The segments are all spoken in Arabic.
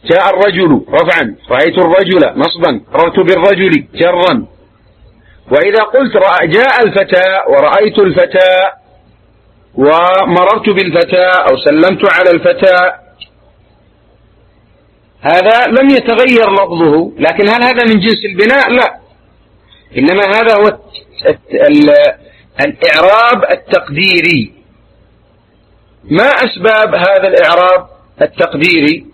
جاء الرجل رفعا، رأيت الرجل نصبا، مررت بالرجل جرا. وإذا قلت جاء الفتى ورأيت الفتى ومررت بالفتى أو سلمت على الفتى، هذا لم يتغير لفظه، لكن هل هذا من جنس البناء؟ لا، إنما هذا هو الإعراب التقديري. ما أسباب هذا الإعراب التقديري؟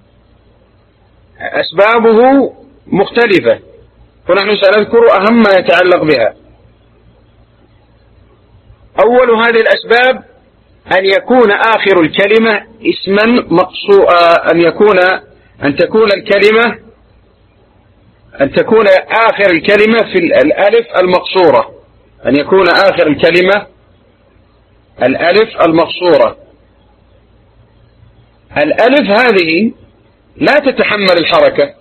أسبابه مختلفة، ونحن سنذكر أهم ما يتعلق بها. أول هذه الأسباب أن يكون آخر الكلمة اسما مقصورا، أن تكون آخر الكلمة في الألف المقصورة، أن يكون آخر الكلمة الألف المقصورة. الألف هذه لا تتحمل الحركة،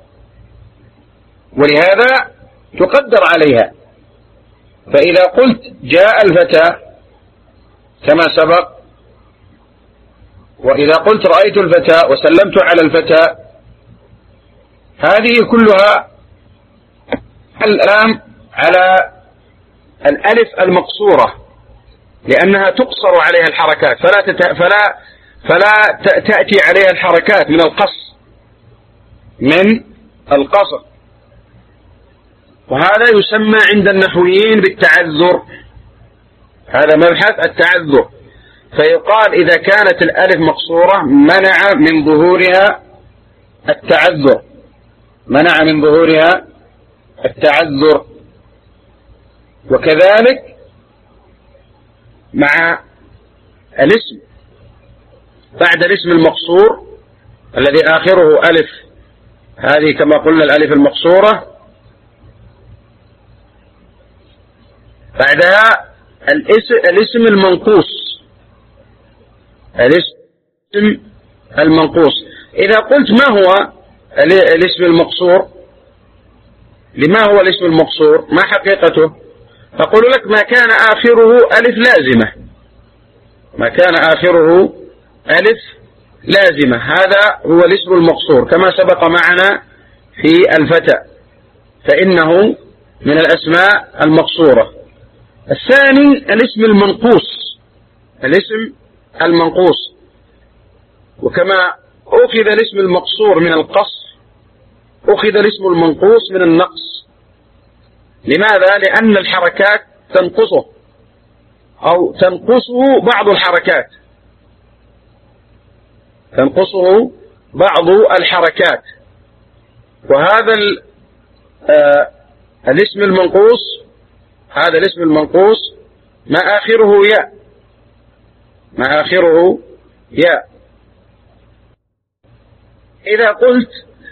ولهذا تقدر عليها. فإذا قلت جاء الفتى كما سبق، وإذا قلت رأيت الفتى وسلمت على الفتى، هذه كلها الآن على الألف المقصورة، لأنها تقصر عليها الحركات، فلا تأتي عليها الحركات من القصر. وهذا يسمى عند النحويين بالتعذر، هذا مبحث التعذر. فيقال إذا كانت الألف مقصورة منع من ظهورها التعذر، منع من ظهورها التعذر. وكذلك مع الاسم، بعد الاسم المقصور الذي آخره ألف، هذه كما قلنا الألف المقصورة، بعدها الاسم المنقوص، الاسم المنقوص. إذا قلت ما هو الاسم المقصور، لما هو الاسم المقصور؟ ما حقيقته؟ أقول لك ما كان آخره ألف لازمة، ما كان آخره ألف لازمة، هذا هو الاسم المقصور كما سبق معنا في الفتى، فإنه من الأسماء المقصورة. الثاني الاسم المنقوص، الاسم المنقوص. وكما أخذ الاسم المقصور من القصر، أخذ الاسم المنقوص من النقص. لماذا؟ لأن الحركات تنقصه أو تنقصه بعض الحركات، تنقصه بعض الحركات. وهذا الاسم المنقوص، هذا الاسم المنقوص ما آخره ياء، ما آخره ياء. إذا قلت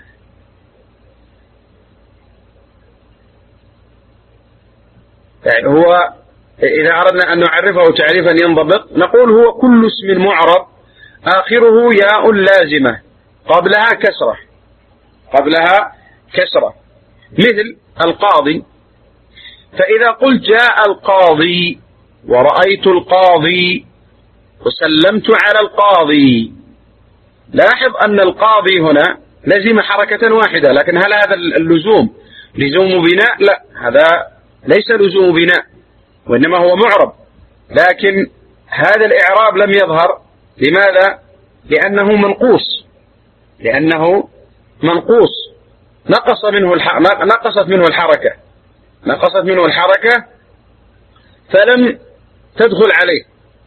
يعني هو، إذا أردنا أن نعرفه تعريفا ينضبط، نقول هو كل اسم معرب آخره ياء لازمة قبلها كسرة، قبلها كسرة، مثل القاضي. فإذا قلت جاء القاضي ورأيت القاضي وسلمت على القاضي، لاحظ أن القاضي هنا لزم حركة واحدة، لكن هل هذا اللزوم لزوم بناء؟ لا، هذا ليس لزوم بناء، وإنما هو معرب، لكن هذا الإعراب لم يظهر. لماذا؟ لأنه منقوص، لأنه منقوص، نقصت منه الحركة، نقصت منه الحركة فلم تدخل عليه،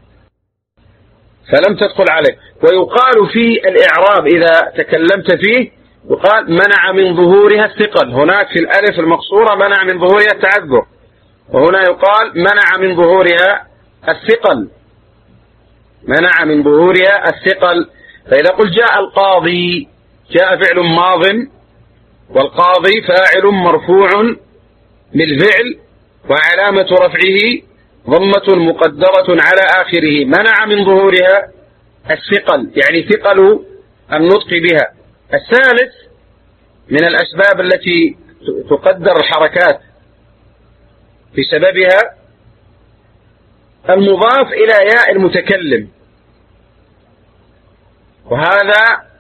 فلم تدخل عليه. ويقال في الإعراب إذا تكلمت فيه يقال منع من ظهورها الثقل، هناك في الألف المقصورة منع من ظهورها التعذر، وهنا يقال منع من ظهورها الثقل، منع من ظهورها الثقل. فإذا قلت جاء القاضي، جاء فعل ماض، والقاضي فاعل مرفوع بالفعل، وعلامة رفعه ضمة مقدرة على آخره، منع من ظهورها الثقل، يعني ثقل النطق بها. الثالث من الأسباب التي تقدر الحركات بسببها المضاف إلى ياء المتكلم، وهذا